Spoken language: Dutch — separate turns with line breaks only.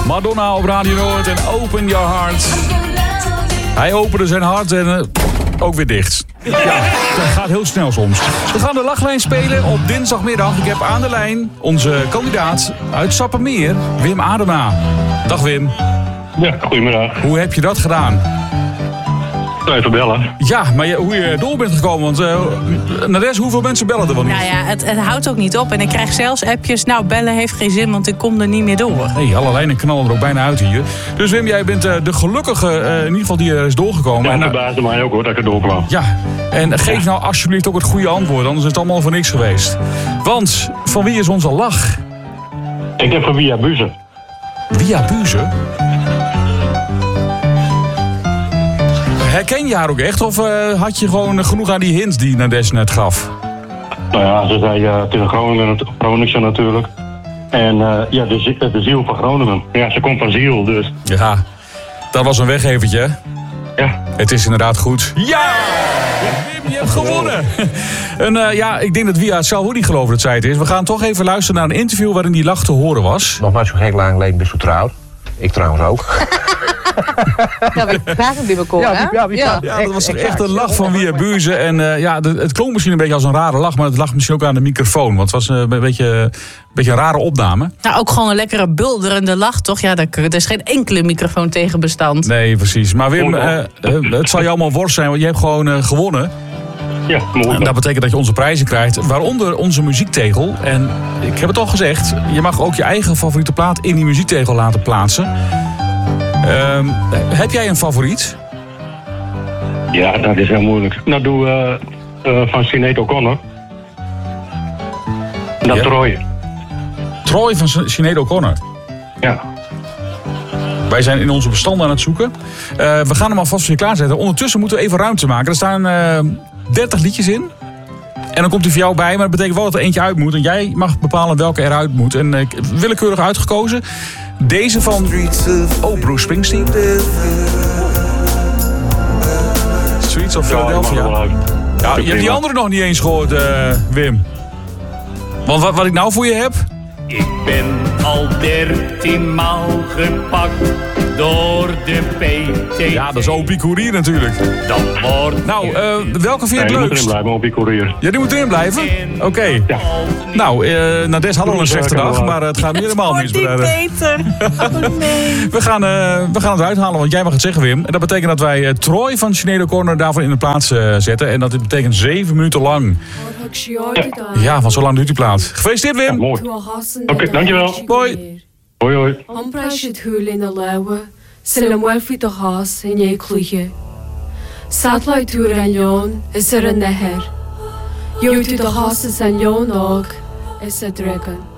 Madonna op Radio Noord en Open Your Heart. Hij opende zijn hart en ook weer dicht. Ja, dat gaat heel snel soms. We gaan de lachlijn spelen op dinsdagmiddag. Ik heb aan de lijn onze kandidaat uit Sappemeer, Wim Adema. Dag Wim.
Ja, goedemiddag.
Hoe heb je dat gedaan?
Even bellen.
Ja, maar hoe je door bent gekomen, want Nades, hoeveel mensen bellen er wel niet?
Nou ja, het houdt ook niet op. En ik krijg zelfs appjes, nou bellen heeft geen zin, want ik kom er niet meer door.
Nee, alle lijnen knallen er ook bijna uit hier. Dus Wim, jij bent de gelukkige, in ieder geval die er is doorgekomen.
Ja,
en
dat baasde mij ook hoor, dat ik er doorkwam.
Ja, en geef nou alsjeblieft ook het goede antwoord, anders is het allemaal voor niks geweest. Want, van wie is onze lach?
Ik heb van Via Buze.
Via Buze? Herken je haar ook echt, of had je gewoon genoeg aan die hints die Nades net gaf?
Nou ja, ze zei het is een Groningse natuurlijk. En ja, de ziel van Groningen. Ja, ze komt van ziel, dus.
Ja, dat was een weggevertje, hè?
Ja.
Het is inderdaad goed. Ja! Wim, je hebt gewonnen! En ja, ik denk dat Via het zelf ook niet geloven dat zij het is. We gaan toch even luisteren naar een interview waarin die lach te horen was.
Nog maar zo gek lang geleden best getrouwd. Ik trouwens ook.
Ja, we praten bij elkaar, hè?
Ja, dat was echt een lach van Via Buze. En ja, het klonk misschien een beetje als een rare lach, maar het lag misschien ook aan de microfoon. Want het was een beetje een rare opname.
Nou, ook gewoon een lekkere bulderende lach, toch? Ja, er is geen enkele microfoon tegen bestand.
Nee, precies. Maar Wim, het zal je allemaal worst zijn, want je hebt gewoon gewonnen.
Ja, mooi.
En dat betekent dat je onze prijzen krijgt, waaronder onze muziektegel. En ik heb het al gezegd, je mag ook je eigen favoriete plaat in die muziektegel laten plaatsen. Heb jij een favoriet?
Ja, dat is heel moeilijk. Nou, doe van Sinead O'Connor. Dat Troy.
Troy van Sinead O'Connor.
Ja.
Wij zijn in onze bestanden aan het zoeken. We gaan hem alvast voor je klaarzetten. Ondertussen moeten we even ruimte maken. Er staan 30 liedjes in. En dan komt hij voor jou bij, maar dat betekent wel dat er eentje uit moet. En jij mag bepalen welke eruit moet. En willekeurig uitgekozen. Deze van Bruce Springsteen. Streets of Philadelphia. Ja, je hebt die andere nog niet eens gehoord, Wim. Want wat ik nou voor je heb...
Ik ben al 13 maal gepakt door de PT.
Ja, dat is Opie Courier natuurlijk.
Dan wordt...
Nou, welke vind je het leukst?
Die moet erin blijven, Opie Courier.
Ja, die moet erin blijven? Oké. Ja. Nou, Nades hadden we een slechte dag, maar het gaat nu helemaal mis.
Peter. Oh, nee.
We gaan het uithalen, want jij mag het zeggen, Wim. En dat betekent dat wij Troy van Sinead O'Connor daarvoor in de plaats zetten. En dat dit betekent 7 minuten lang. Ja, van zo lang duurt die plaat. Gefeliciteerd, Wim.
Ja, mooi. Oké, dankjewel.
Hoi.
Hoi, hoi.
Ambra should hul in the lewe, Silam welfi to has in ye cluche. Satellite tour en Lyon is er een neher. You to the houses en Lyon ook is het drukken.